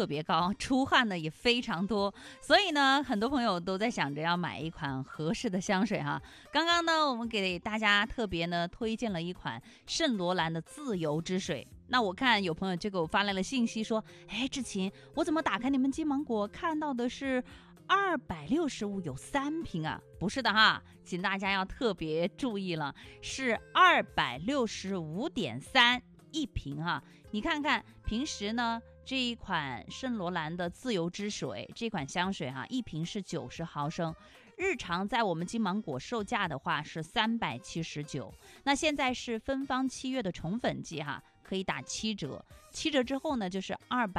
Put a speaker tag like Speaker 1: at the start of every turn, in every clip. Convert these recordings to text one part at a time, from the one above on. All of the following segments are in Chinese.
Speaker 1: 特别高，出汗呢也非常多，所以呢，很多朋友都在想着要买一款合适的香水哈。刚刚呢，我们给大家特别呢推荐了一款圣罗兰的自由之水。那我看有朋友就给我发来了信息说，哎，志勤，我怎么打开你们金芒果看到的是265有3瓶啊？不是的哈，请大家要特别注意了，是265.3一瓶哈。你看看平时呢这一款圣罗兰的自由之水这款香水哈，一瓶是90毫升，日常在我们金芒果售价的话是379，那现在是芬芳7月的宠粉季哈，可以打7折，7折之后呢就是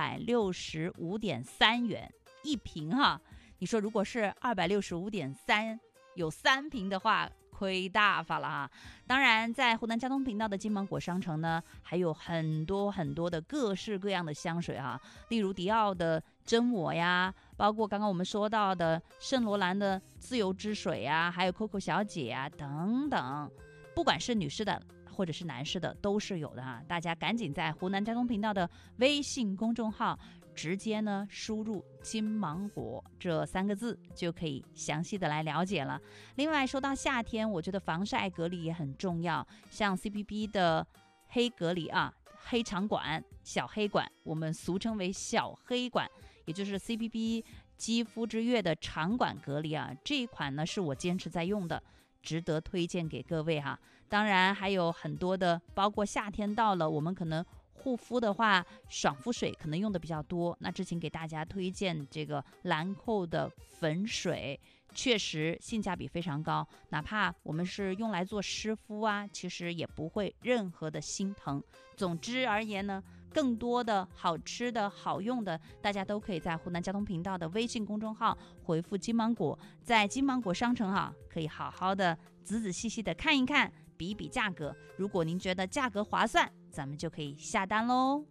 Speaker 1: 265.3元一瓶哈。你说如果是265.3有3瓶的话，亏大发了哈。当然在湖南交通频道的金芒果商城呢，还有很多很多的各式各样的香水哈，例如迪奥的真我呀，包括刚刚我们说到的圣罗兰的自由之水呀，还有 Coco 小姐呀等等，不管是女士的或者是男士的都是有的哈。大家赶紧在湖南交通频道的微信公众号直接呢输入金芒果这3个字就可以详细的来了解了。另外说到夏天，我觉得防晒隔离也很重要，像 CPB 的黑隔离啊，黑长管、小黑管，我们俗称为小黑管，也就是 CPB 肌肤之悦的长管隔离啊，这一款呢是我坚持在用的，值得推荐给各位哈。当然还有很多的，包括夏天到了，我们可能护肤的话，爽肤水可能用的比较多，那之前给大家推荐这个兰蔻的粉水，确实性价比非常高，哪怕我们是用来做湿敷啊，其实也不会任何的心疼。总之而言呢，更多的好吃的好用的，大家都可以在湖南交通频道的微信公众号回复金芒果，在金芒果商城哈，可以好好的仔仔细细的看一看，比一比价格，如果您觉得价格划算，咱们就可以下单喽。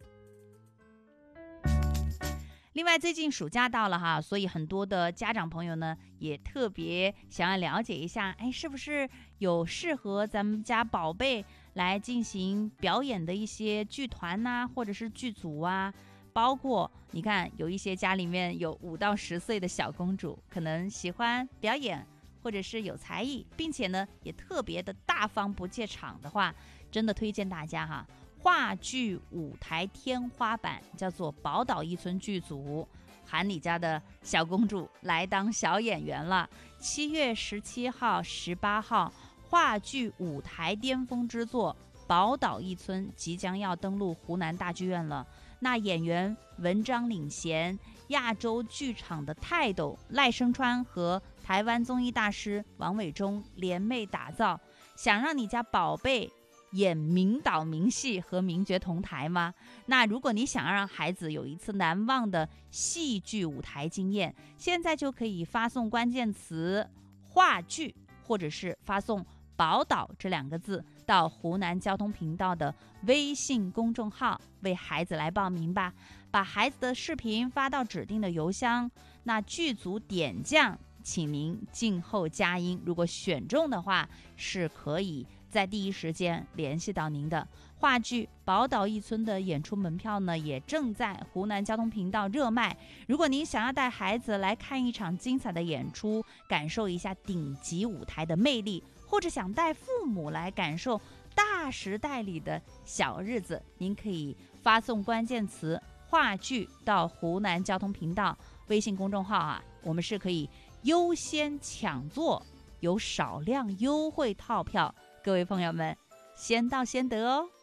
Speaker 1: 另外最近暑假到了哈，所以很多的家长朋友呢也特别想要了解一下，哎，是不是有适合咱们家宝贝来进行表演的一些剧团呐，或者是剧组啊，包括你看有一些家里面有5到10岁的小公主，可能喜欢表演或者是有才艺，并且呢也特别的大方不怯场的话，真的推荐大家哈，话剧舞台天花板叫做宝岛一村剧组，喊你家的小公主来当小演员了。7月17号、18号，话剧舞台巅峰之作《宝岛一村》即将要登陆湖南大剧院了。那演员文章领衔，亚洲剧场的泰斗赖声川和台湾综艺大师王伟忠联袂打造，想让你家宝贝演名导名戏和名角同台吗？那如果你想让孩子有一次难忘的戏剧舞台经验，现在就可以发送关键词话剧，或者是发送宝岛这2个字到湖南交通频道的微信公众号，为孩子来报名吧。把孩子的视频发到指定的邮箱，那剧组点将请您静候佳音，如果选中的话是可以在第一时间联系到您的。话剧《宝岛一村》的演出门票呢，也正在湖南交通频道热卖。如果您想要带孩子来看一场精彩的演出，感受一下顶级舞台的魅力，或者想带父母来感受大时代里的小日子，您可以发送关键词话剧到湖南交通频道微信公众号啊，我们是可以优先抢座，有少量优惠套票，各位朋友们先到先得哦。